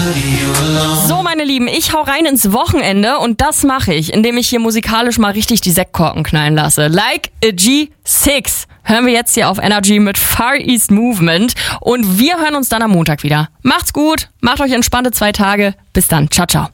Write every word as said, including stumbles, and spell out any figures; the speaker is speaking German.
So, meine Lieben, ich hau rein ins Wochenende und das mache ich, indem ich hier musikalisch mal richtig die Sektkorken knallen lasse. Like a G six hören wir jetzt hier auf Energy mit Far East Movement und wir hören uns dann am Montag wieder. Macht's gut, macht euch entspannte zwei Tage. Bis dann, ciao, ciao.